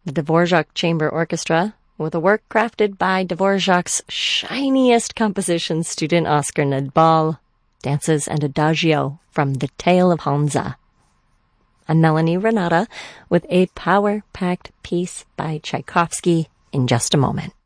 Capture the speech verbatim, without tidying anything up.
The Dvorak Chamber Orchestra, with a work crafted by Dvorak's shiniest composition student Oscar Nadbal, dances an adagio from The Tale of Hansa. I'm Melanie Renata with a power-packed piece by Tchaikovsky in just a moment.